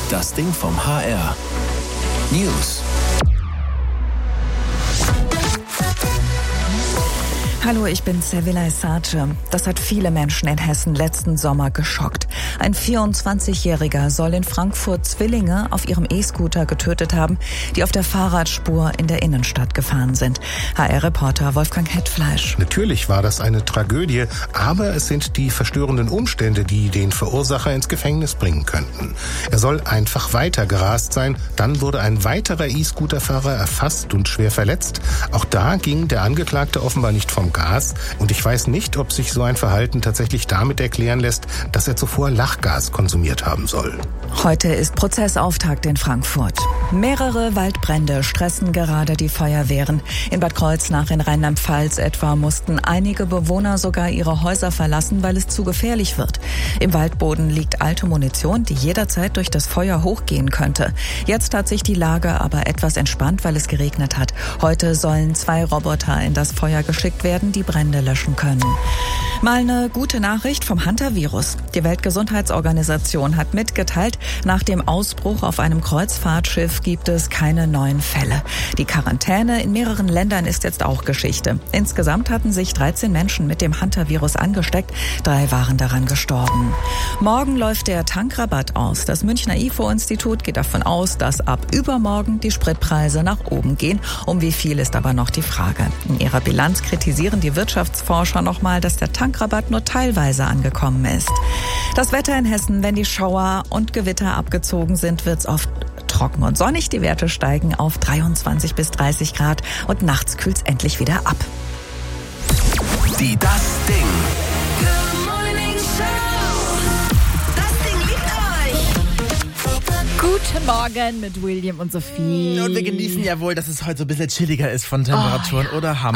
Das Ding vom HR. News. Hallo, ich bin Sevilla Sace. Das hat viele Menschen in Hessen letzten Sommer geschockt. Ein 24-Jähriger soll in Frankfurt Zwillinge auf ihrem E-Scooter getötet haben, die auf der Fahrradspur in der Innenstadt gefahren sind. HR-Reporter Wolfgang Hetfleisch. Natürlich war das eine Tragödie, aber es sind die verstörenden Umstände, die den Verursacher ins Gefängnis bringen könnten. Er soll einfach weiter gerast sein, dann wurde ein weiterer E-Scooter-Fahrer erfasst und schwer verletzt. Auch da ging der Angeklagte offenbar nicht vom Gas und ich weiß nicht, ob sich so ein Verhalten tatsächlich damit erklären lässt, dass er zuvor Lachgas konsumiert haben soll. Heute ist Prozessauftakt in Frankfurt. Mehrere Waldbrände stressen gerade die Feuerwehren. In Bad Kreuznach in Rheinland-Pfalz etwa mussten einige Bewohner sogar ihre Häuser verlassen, weil es zu gefährlich wird. Im Waldboden liegt alte Munition, die jederzeit durch das Feuer hochgehen könnte. Jetzt hat sich die Lage aber etwas entspannt, weil es geregnet hat. Heute sollen 2 Roboter in das Feuer geschickt werden, die Brände löschen können. Mal eine gute Nachricht vom Hantavirus. Die Weltgesundheitsorganisation hat mitgeteilt, nach dem Ausbruch auf einem Kreuzfahrtschiff gibt es keine neuen Fälle. Die Quarantäne in mehreren Ländern ist jetzt auch Geschichte. Insgesamt hatten sich 13 Menschen mit dem Hantavirus angesteckt, 3 waren daran gestorben. Morgen läuft der Tankrabatt aus. Das Münchner IFO-Institut geht davon aus, dass ab übermorgen die Spritpreise nach oben gehen. Um wie viel ist aber noch die Frage. In ihrer Bilanz kritisieren die Wirtschaftsforscher nochmal, dass der Tankrabatt nur teilweise angekommen ist. Das Wetter in Hessen, wenn die Schauer und Gewitter abgezogen sind, wird es oft trocken und sonnig. Die Werte steigen auf 23 bis 30 Grad und nachts kühlt es endlich wieder ab. Die Das Ding. Guten Morgen mit William und Sophie. Und wir genießen ja wohl, dass es heute so ein bisschen chilliger ist von Temperaturen, oder Hammer?